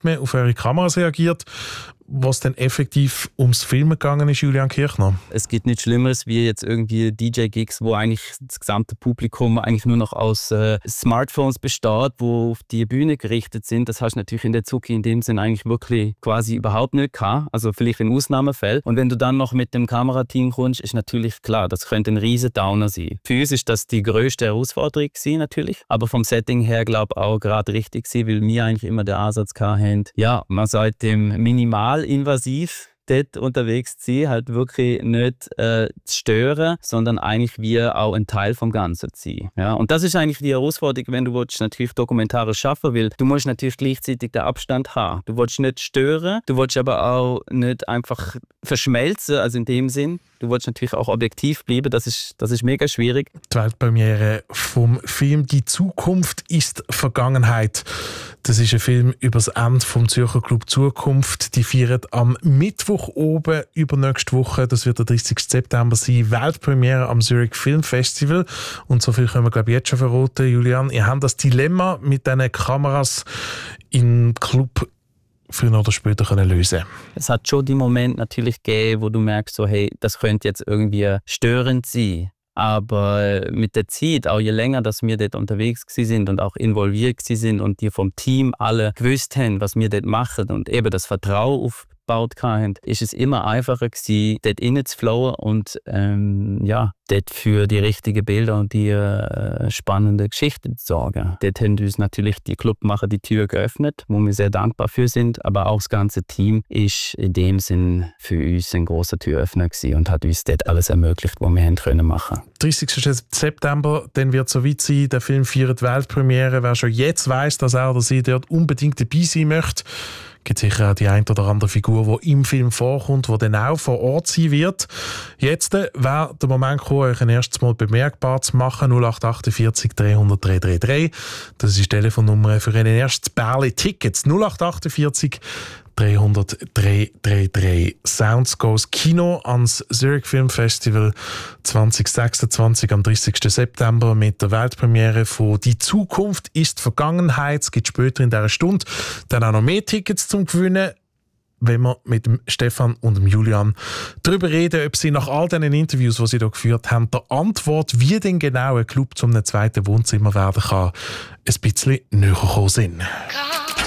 man auf eure Kameras reagiert, was dann effektiv ums Filmen gegangen ist, Julian Kirchner? Es gibt nichts Schlimmeres wie jetzt irgendwie DJ-Gigs, wo eigentlich das gesamte Publikum eigentlich nur noch aus Smartphones besteht, wo auf die Bühne gerichtet sind. Das hast du natürlich in der Zuki in dem Sinn eigentlich wirklich quasi überhaupt nicht gehabt. Also vielleicht in Ausnahmefällen. Und wenn du dann noch mit dem Kamerateam kommst, ist natürlich klar, das könnte ein riesen Downer sein. Für uns ist das die grösste Herausforderung gewesen, natürlich. Aber vom Setting her glaube ich auch gerade richtig gewesen, weil wir eigentlich immer den Ansatz hatten, ja, man sollte dem minimalinvasiv dort unterwegs zu sein, halt wirklich nicht zu stören, sondern eigentlich wie auch ein Teil vom Ganzen zu sein. Ja? Und das ist eigentlich die Herausforderung, wenn du natürlich dokumentarisch arbeiten willst. Du musst natürlich gleichzeitig den Abstand haben. Du willst nicht stören, du willst aber auch nicht einfach verschmelzen, also in dem Sinn. Du willst natürlich auch objektiv bleiben, das ist mega schwierig. Die Weltpremiere vom Film «Die Zukunft ist Vergangenheit». Das ist ein Film über das Ende vom Zürcher Club Zukunft. Die feiern am Mittwoch oben übernächste Woche. Das wird der 30. September sein. Weltpremiere am Zurich Film Festival. Und so viel können wir, glaube ich, jetzt schon verraten, Julian. Ihr habt das Dilemma mit diesen Kameras im Club früher oder später können lösen. Es hat schon die Momente natürlich gegeben, wo du merkst, so, hey, das könnte jetzt irgendwie störend sein. Aber mit der Zeit, auch je länger, dass wir dort unterwegs sind und auch involviert sind und die vom Team alle gewusst haben, was wir dort machen und eben das Vertrauen aufgebaut haben, ist es immer einfacher gewesen, dort reinzuflowen und dort für die richtigen Bilder und die spannenden Geschichten zu sorgen. Dort haben uns natürlich die Clubmacher die Tür geöffnet, wo wir sehr dankbar für sind, aber auch das ganze Team ist in dem Sinn für uns ein grosser Türöffner gewesen und hat uns dort alles ermöglicht, was wir haben können machen. 30. September, dann wird es soweit sein, der Film feiert Weltpremiere. Wer schon jetzt weiss, dass er oder sie dort unbedingt dabei sein möchte, gibt sicher auch die ein oder andere Figur, die im Film vorkommt, die dann auch vor Ort sein wird. Jetzt wäre der Moment gekommen, euch ein erstes Mal bemerkbar zu machen. 0848 300 333. Das ist die Telefonnummer für ein erstes Bärli Tickets. 0848 300 333. Sounds Goes Kino ans Zurich Film Festival 2026 am 30. September mit der Weltpremiere von «Die Zukunft ist Vergangenheit». Es gibt später in dieser Stunde dann auch noch mehr Tickets zum Gewinnen, wenn wir mit dem Stefan und dem Julian darüber reden, ob sie nach all diesen Interviews, die sie hier geführt haben, der Antwort, wie denn genau ein Club zum zweiten Wohnzimmer werden kann, ein bisschen näher gekommen sind.